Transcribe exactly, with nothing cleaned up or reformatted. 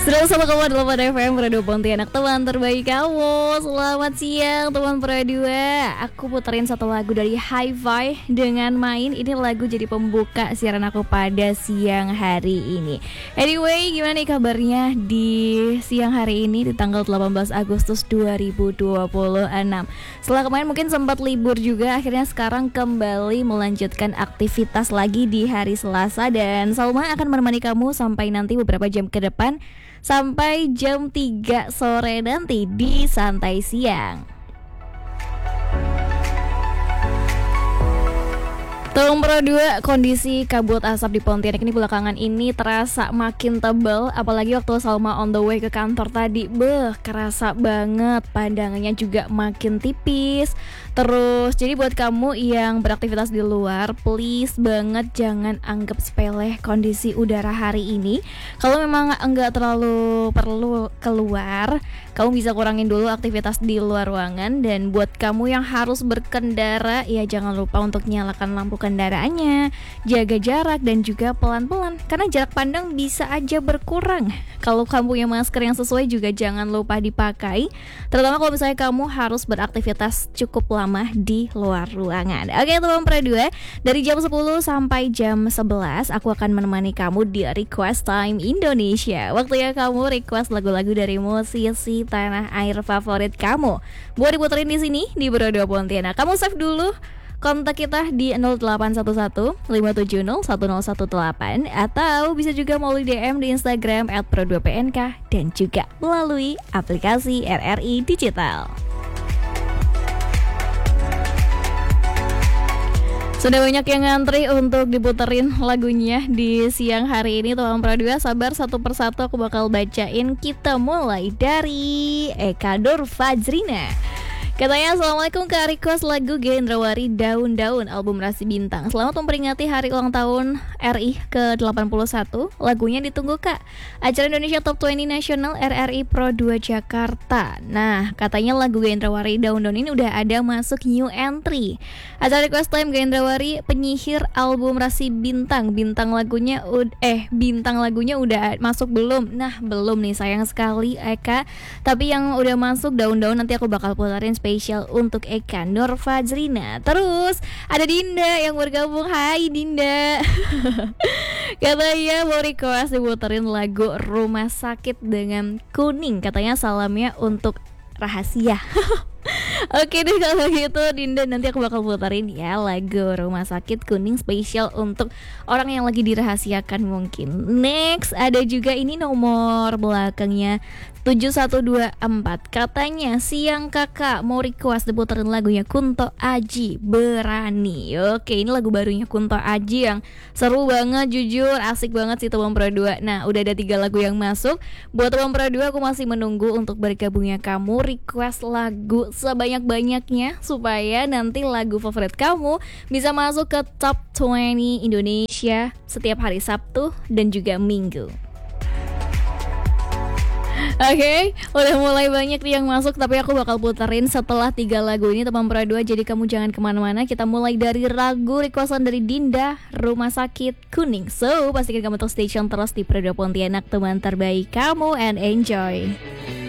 Sudah bersama kamu delapan F M Radio Pontianak, teman terbaik kamu. Selamat siang teman Pro dua. Aku puterin satu lagu dari Hi-Fi dengan Main. Ini lagu jadi pembuka siaran aku pada siang hari ini. Anyway, gimana nih kabarnya di siang hari ini di tanggal delapan belas Agustus dua ribu dua puluh enam. Setelah kemarin mungkin sempat libur juga, akhirnya sekarang kembali melanjutkan aktivitas lagi di hari Selasa. Dan Salma akan menemani kamu sampai nanti beberapa jam ke depan, sampai jam tiga sore nanti di Santai Siang. Tolong Pro dua, kondisi kabut asap di Pontianak ini belakangan ini terasa makin tebal. Apalagi waktu Salma on the way ke kantor tadi, beh, kerasa banget. Pandangannya juga makin tipis. Terus, jadi buat kamu yang beraktivitas di luar, please banget jangan anggap sepele kondisi udara hari ini. Kalau memang enggak terlalu perlu keluar, kamu bisa kurangin dulu aktivitas di luar ruangan. Dan buat kamu yang harus berkendara, ya jangan lupa untuk nyalakan lampu kendaraannya, jaga jarak dan juga pelan-pelan, karena jarak pandang bisa aja berkurang. Kalau kamu punya masker yang sesuai juga jangan lupa dipakai, terutama kalau misalnya kamu harus beraktivitas cukup lama di luar ruangan. Oke teman Pro dua, dari jam sepuluh sampai jam sebelas aku akan menemani kamu di Request Time Indonesia. Waktunya kamu request lagu-lagu dari musisi tanah air favorit kamu buat diputerin di sini di Pro dua Pontianak. Kamu save dulu kontak kita di nol delapan satu satu lima tujuh nol satu nol satu delapan, atau bisa juga melalui D M di Instagram et pro dua p n k dan juga melalui aplikasi R R I Digital. Sudah banyak yang ngantri untuk diputerin lagunya di siang hari ini teman Pro dua. Sabar, satu persatu aku bakal bacain. Kita mulai dari Eka Nur Fajrina. Katanya, assalamualaikum Kak, request lagu Gendrawari Daun-Daun album Rasi Bintang. Selamat memperingati hari ulang tahun R I ke delapan puluh satu. Lagunya ditunggu Kak. Acara Indonesia Top dua puluh Nasional R R I Pro dua Jakarta. Nah, katanya lagu Gendrawari Daun-Daun ini udah ada masuk new entry. Acara request time Gendrawari penyihir album Rasi Bintang. Bintang lagunya ud- eh bintang lagunya udah masuk belum? Nah, belum nih, sayang sekali Eka. Tapi yang udah masuk Daun-Daun nanti aku bakal putarin spesial untuk Eka Nur Fajrina. Terus ada Dinda yang bergabung. Hai Dinda. Katanya mau request diputerin lagu Rumah Sakit dengan Kuning. Katanya salamnya untuk rahasia. Oke deh kalau gitu Dinda, nanti aku bakal puterin ya lagu Rumah Sakit Kuning spesial untuk orang yang lagi dirahasiakan mungkin. Next ada juga ini nomor belakangnya tujuh satu dua empat. Katanya siang kakak mau request diputerin lagunya Kunto Aji Berani. Oke, ini lagu barunya Kunto Aji yang seru banget, jujur asik banget sih teman Pro dua. Nah udah ada tiga lagu yang masuk. Buat teman Pro dua, aku masih menunggu untuk bergabungnya kamu request lagu sebanyak-banyaknya supaya nanti lagu favorit kamu bisa masuk ke Top dua puluh Indonesia setiap hari Sabtu dan juga Minggu. Oke, okay, udah mulai banyak nih yang masuk, tapi aku bakal puterin setelah tiga lagu ini teman Pro dua. Jadi kamu jangan kemana-mana. Kita mulai dari lagu requestan dari Dinda, Rumah Sakit Kuning. So, pastikan kamu terus station terus di Pro dua Pontianak, teman terbaik kamu, and enjoy.